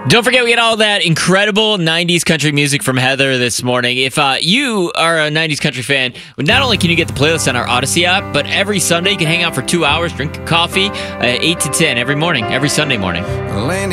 Don't forget, we get all that incredible 90s country music from Heather this morning. If you are a 90s country fan, not only can you get the playlist on our Odyssey app, but every Sunday you can hang out for 2 hours, drink coffee, 8 to 10 every morning, every Sunday morning.